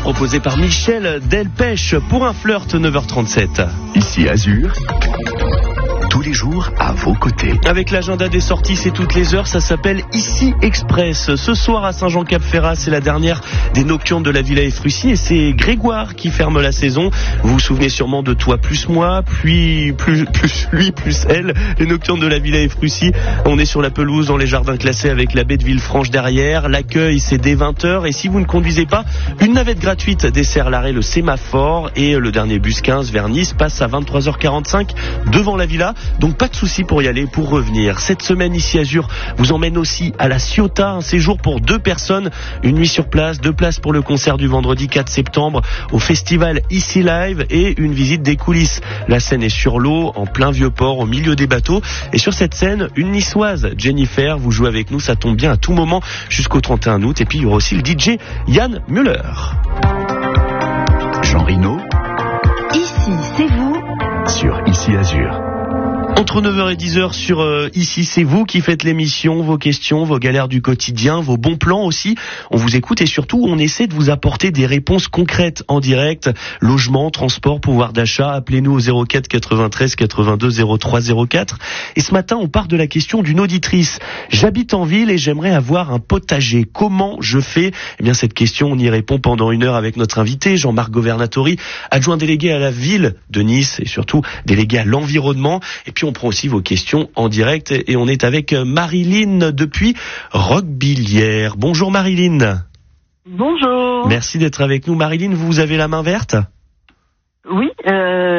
proposé par Michel Delpech pour un flirt 9h37. Ici Azur, tous les jours à vos côtés. Avec l'agenda des sorties, c'est toutes les heures, ça s'appelle Ici Express. Ce soir à Saint-Jean-Cap-Ferrat, c'est la dernière des nocturnes de la Villa Efrussi et c'est Grégoire qui ferme la saison. Vous vous souvenez sûrement de Toi plus moi, puis plus lui plus elle, les nocturnes de la Villa Efrussi. On est sur la pelouse dans les jardins classés avec la baie de Villefranche derrière. L'accueil, c'est dès 20h et si vous ne conduisez pas, une navette gratuite dessert l'arrêt Le Sémaphore et le dernier bus 15 vers Nice passe à 23h45 devant la Villa. Donc pas de souci pour y aller, pour revenir. Cette semaine, Ici Azur vous emmène aussi à la Ciotat, un séjour pour 2 personnes, une nuit sur place, 2 places pour le concert du vendredi 4 septembre au festival Ici Live et une visite des coulisses. La scène est sur l'eau, en plein Vieux-Port, au milieu des bateaux. Et sur cette scène, une niçoise, Jennifer, vous jouez avec nous, ça tombe bien à tout moment jusqu'au 31 août. Et puis il y aura aussi le DJ Yann Müller. Jean Rino, Ici, c'est vous. sur Ici Azur. Entre 9h et 10h sur Ici, c'est vous qui faites l'émission, vos questions, vos galères du quotidien, vos bons plans aussi. On vous écoute et surtout, on essaie de vous apporter des réponses concrètes en direct. Logement, transport, pouvoir d'achat. Appelez-nous au 04 93 82 03 04. Et ce matin, on part de la question d'une auditrice. J'habite en ville et j'aimerais avoir un potager. Comment je fais? Eh bien, cette question, on y répond pendant 1 heure avec notre invité, Jean-Marc Governatori, adjoint délégué à la ville de Nice et surtout délégué à l'environnement. Et puis, on prend aussi vos questions en direct et on est avec Marilyn depuis Roquebillière. Bonjour Marilyn. Bonjour. Merci d'être avec nous. Marilyn, vous avez la main verte? Oui,